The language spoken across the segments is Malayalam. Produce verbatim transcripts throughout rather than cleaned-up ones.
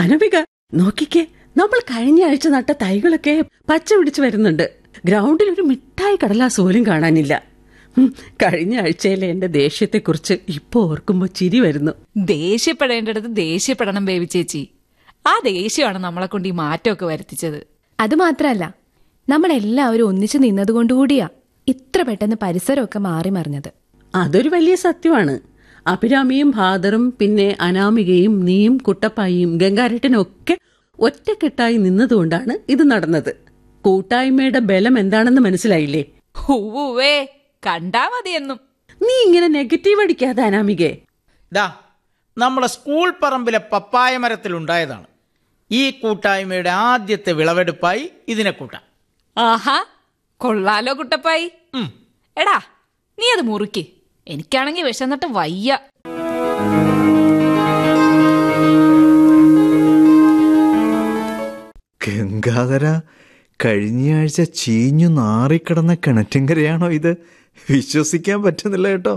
അനമിക, നോക്കിക്കേ, നമ്മൾ കഴിഞ്ഞ ആഴ്ച നട്ട തൈകളൊക്കെ പച്ച പിടിച്ചു വരുന്നുണ്ട്. ഗ്രൗണ്ടിൽ ഒരു മിഠായി കടലാസ് പോലും കാണാനില്ല. കഴിഞ്ഞ ആഴ്ചയിലെ എന്റെ ദേഷ്യത്തെക്കുറിച്ച് ഇപ്പൊ ഓർക്കുമ്പോ ചിരി വരുന്നു. ദേഷ്യപ്പെടേണ്ടടുത്ത് ദേഷ്യപ്പെടണം ബേബി ചേച്ചി. ആ ദേഷ്യമാണ് നമ്മളെ കൊണ്ട് ഈ മാറ്റമൊക്കെ വരുത്തിച്ചത്. അത് മാത്രല്ല, നമ്മളെല്ലാവരും ഒന്നിച്ചു നിന്നതുകൊണ്ടുകൂടിയാ ഇത്ര പെട്ടെന്ന് പരിസരമൊക്കെ മാറി മറിഞ്ഞത്. അതൊരു വലിയ സത്യമാണ്. അഭിരാമിയും ഫാദറും പിന്നെ അനാമികയും നീയും കുട്ടപ്പായിയും ഗംഗാരട്ടനും ഒക്കെ ഒറ്റക്കെട്ടായി നിന്നതുകൊണ്ടാണ് ഇത് നടന്നത്. കൂട്ടായ്മയുടെ ബലം എന്താണെന്ന് മനസ്സിലായില്ലേ? ഹൂവേ, കണ്ടാ മതിയെന്നും. നീ ഇങ്ങനെ നെഗറ്റീവ് അടിക്കാതെ അനാമികേ. ദാ, നമ്മുടെ സ്കൂൾ പറമ്പിലെ പപ്പായ മരത്തിലുണ്ടായതാണ്. ഈ കൂട്ടായ്മയുടെ ആദ്യത്തെ വിളവെടുപ്പായി ഇതിനെ കൂട്ടാം. ആഹാ, കൊള്ളാലോ കുട്ടപ്പായി. എടാ, നീ അത് മുറിക്ക്. എനിക്കാണെങ്കി വിശന്നിട്ട് വയ്യ. ഗംഗാധര, കഴിഞ്ഞയാഴ്ച ചീഞ്ഞു നാറിക്കിടന്ന കിണറ്റിൻകരയാണോ ഇത്? വിശ്വസിക്കാൻ പറ്റുന്നില്ല കേട്ടോ,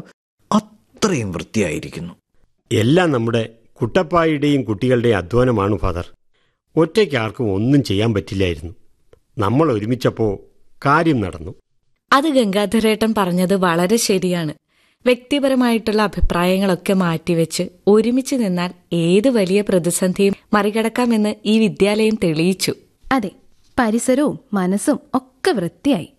അത്രയും വൃത്തിയായിരിക്കുന്നു. എല്ലാം നമ്മുടെ കുട്ടപ്പായുടെയും കുട്ടികളുടെയും അധ്വാനമാണ് ഫാദർ. ഒറ്റയ്ക്ക് ആർക്കും ഒന്നും ചെയ്യാൻ പറ്റില്ലായിരുന്നു. നമ്മൾ ഒരുമിച്ചപ്പോൾ കാര്യം നടന്നു. അത് ഗംഗാധരേട്ടൻ പറഞ്ഞത് വളരെ ശരിയാണ്. വ്യക്തിപരമായിട്ടുള്ള അഭിപ്രായങ്ങളൊക്കെ മാറ്റിവെച്ച് ഒരുമിച്ച് നിന്നാൽ ഏത് വലിയ പ്രതിസന്ധിയും മറികടക്കാമെന്ന് ഈ വിദ്യാലയം തെളിയിച്ചു. അതെ, പരിസരവും മനസ്സും ഒക്കെ വൃത്തിയായി.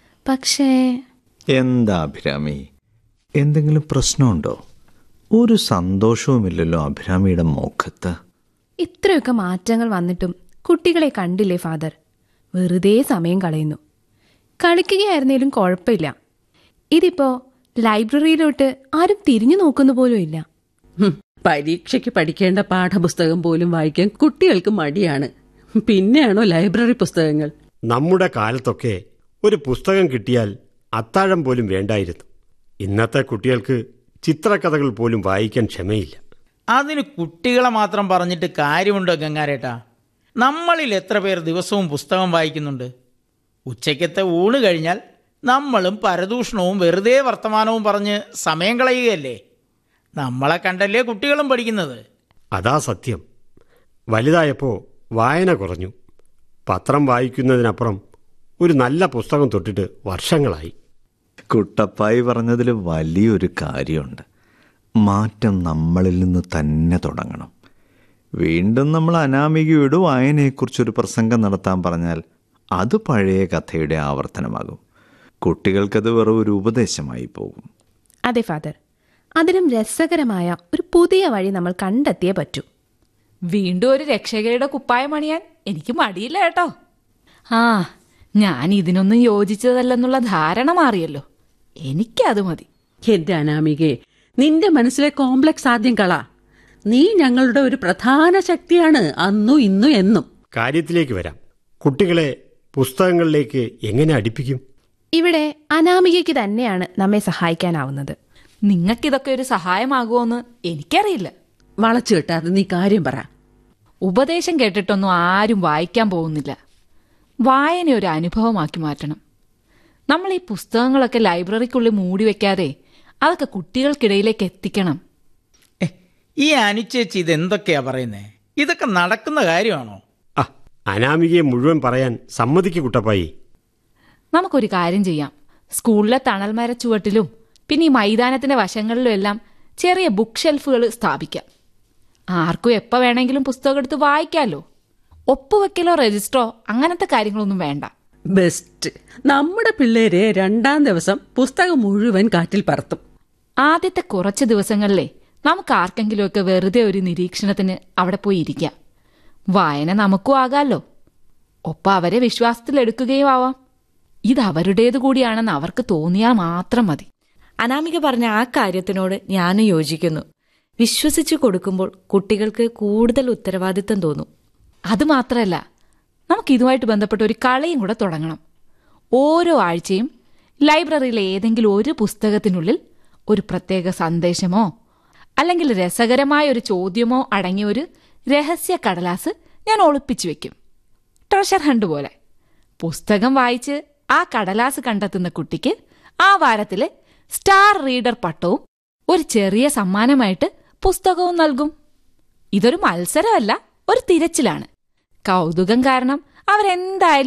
പക്ഷേ എന്താ അഭിരാമി, എന്തെങ്കിലും പ്രശ്നമുണ്ടോ? ഒരു സന്തോഷവുമില്ലല്ലോ അഭിരാമിയുടെ മുഖത്ത്. ഇത്രയൊക്കെ മാറ്റങ്ങൾ വന്നിട്ടും കുട്ടികളെ കണ്ടില്ലേ ഫാദർ? വെറുതെ സമയം കളയുന്നു. കളിക്കുകയായിരുന്നേലും കുഴപ്പമില്ല. ഇതിപ്പോ ലൈബ്രറിയിലോട്ട് ആരും തിരിഞ്ഞു നോക്കുന്നു പോലും ഇല്ല. പരീക്ഷയ്ക്ക് പഠിക്കേണ്ട പാഠപുസ്തകം പോലും വായിക്കാൻ കുട്ടികൾക്ക് മടിയാണ്. പിന്നെയാണോ ലൈബ്രറി പുസ്തകങ്ങൾ? നമ്മുടെ കാലത്തൊക്കെ ഒരു പുസ്തകം കിട്ടിയാൽ അത്താഴം പോലും വേണ്ടായിരുന്നു. ഇന്നത്തെ കുട്ടികൾക്ക് ചിത്രകഥകൾ പോലും വായിക്കാൻ ക്ഷമയില്ല. അതിന് കുട്ടികളെ മാത്രം പറഞ്ഞിട്ട് കാര്യമുണ്ടോ ഗംഗാരേട്ടാ? നമ്മളിൽ എത്ര പേർ ദിവസവും പുസ്തകം വായിക്കുന്നുണ്ട്? ഉച്ചയ്ക്കത്തെ ഊണ് കഴിഞ്ഞാൽ നമ്മളും പരദൂഷണവും വെറുതെ വർത്തമാനവും പറഞ്ഞ് സമയം കളയുകയല്ലേ. നമ്മളെ കണ്ടല്ലേ കുട്ടികളും പഠിക്കുന്നത്. അതാ സത്യം. വലുതായപ്പോൾ വായന കുറഞ്ഞു. പത്രം വായിക്കുന്നതിനപ്പുറം ഒരു നല്ല പുസ്തകം തൊട്ടിട്ട് വർഷങ്ങളായി. കുട്ടപ്പായി പറഞ്ഞതിൽ വലിയൊരു കാര്യമുണ്ട്. മാറ്റം നമ്മളിൽ നിന്ന് തന്നെ തുടങ്ങണം. വീണ്ടും നമ്മൾ അനാമികയോട് വായനയെക്കുറിച്ചൊരു പ്രസംഗം നടത്താൻ പറഞ്ഞാൽ അത് പഴയ കഥയുടെ ആവർത്തനമാകും. കുട്ടികൾക്കത് വെറും ഒരു ഉപദേശമായി പോകും. അതെ ഫാദർ, അതിനും രസകരമായ ഒരു പുതിയ വഴി നമ്മൾ കണ്ടെത്തിയേ പറ്റൂ. വീണ്ടും ഒരു രക്ഷകയുടെ കുപ്പായം അണിയാൻ എനിക്ക് മടിയില്ല കേട്ടോ. ആ, ഞാൻ ഇതിനൊന്നും യോജിച്ചതല്ലെന്നുള്ള ധാരണ മാറിയല്ലോ. എനിക്കത് മതി. എന്റെ അനാമികേ, നിന്റെ മനസ്സിലെ കോംപ്ലക്സ് ആദ്യം കള. നീ ഞങ്ങളുടെ ഒരു പ്രധാന ശക്തിയാണ്, അന്നും ഇന്നും എന്നും. കാര്യത്തിലേക്ക് വരാം. കുട്ടികളെ പുസ്തകങ്ങളിലേക്ക് എങ്ങനെ അടുപ്പിക്കും? ഇവിടെ അനാമികയ്ക്ക് തന്നെയാണ് നമ്മെ സഹായിക്കാനാവുന്നത്. നിങ്ങൾക്കിതൊക്കെ ഒരു സഹായമാകുമോന്ന് എനിക്കറിയില്ല. വളച്ചു കിട്ടാതെ നീ കാര്യം പറ. ഉപദേശം കേട്ടിട്ടൊന്നും ആരും വായിക്കാൻ പോകുന്നില്ല. വായന ഒരു അനുഭവമാക്കി മാറ്റണം. നമ്മൾ ഈ പുസ്തകങ്ങളൊക്കെ ലൈബ്രറിക്കുള്ളിൽ മൂടി വെക്കാതെ അതൊക്കെ കുട്ടികൾക്കിടയിലേക്ക് എത്തിക്കണം. ഈ അനുചേച്ചി ഇതെന്തൊക്കെയാ പറയുന്നേ? ഇതൊക്കെ നടക്കുന്ന കാര്യമാണോ? ആ, അനാമികയെ മുഴുവൻ പറയാൻ സമ്മതിക്കു കുട്ടപ്പായി. നമുക്കൊരു കാര്യം ചെയ്യാം. സ്കൂളിലെ തണൽമര ചുവട്ടിലും പിന്നെ ഈ മൈതാനത്തിന്റെ വശങ്ങളിലും എല്ലാം ചെറിയ ബുക്ക് ഷെൽഫുകൾ സ്ഥാപിക്കാം. ആർക്കും എപ്പോൾ വേണമെങ്കിലും പുസ്തകം എടുത്ത് വായിക്കാമല്ലോ. ഒപ്പുവെക്കലോ രജിസ്റ്ററോ അങ്ങനത്തെ കാര്യങ്ങളൊന്നും വേണ്ട. ബെസ്റ്റ്. നമ്മുടെ പിള്ളേരെ രണ്ടാം ദിവസം പുസ്തകം മുഴുവൻ കാറ്റിൽ പറത്തും. ആദ്യത്തെ കുറച്ച് ദിവസങ്ങളിലെ നമുക്ക് ആർക്കെങ്കിലുമൊക്കെ വെറുതെ ഒരു നിരീക്ഷണത്തിന് അവിടെ പോയി ഇരിക്കാം. വായന നമുക്കും ആകാമല്ലോ. ഒപ്പം അവരെ വിശ്വാസത്തിലെടുക്കുകയും ആവാം. ഇത് അവരുടേതു കൂടിയാണെന്ന് അവർക്ക് തോന്നിയാൽ മാത്രം മതി. അനാമിക പറഞ്ഞ ആ കാര്യത്തിനോട് ഞാനും യോജിക്കുന്നു. വിശ്വസിച്ചു കൊടുക്കുമ്പോൾ കുട്ടികൾക്ക് കൂടുതൽ ഉത്തരവാദിത്തം തോന്നും. അതുമാത്രമല്ല, നമുക്ക് ഇതുമായിട്ട് ബന്ധപ്പെട്ട ഒരു കളിയും കൂടെ തുടങ്ങണം. ഓരോ ആഴ്ചയും ലൈബ്രറിയിലെ ഏതെങ്കിലും ഒരു പുസ്തകത്തിനുള്ളിൽ ഒരു പ്രത്യേക സന്ദേശമോ അല്ലെങ്കിൽ രസകരമായ ഒരു ചോദ്യമോ അടങ്ങിയ ഒരു രഹസ്യ കടലാസ് ഞാൻ ഒളിപ്പിച്ചു വെക്കും. ട്രഷർ ഹണ്ട് പോലെ. പുസ്തകം വായിച്ച് ആ കടലാസ് കണ്ടെത്തുന്ന കുട്ടിക്ക് ആ വാരത്തിലെ സ്റ്റാർ റീഡർ പട്ടവും ഒരു ചെറിയ സമ്മാനമായിട്ട് പുസ്തകവും നൽകും. ഇതൊരു മത്സരമല്ല, ഒരു തിരച്ചിലാണ്. കൗതുകം കാരണം അവരെന്തായാലും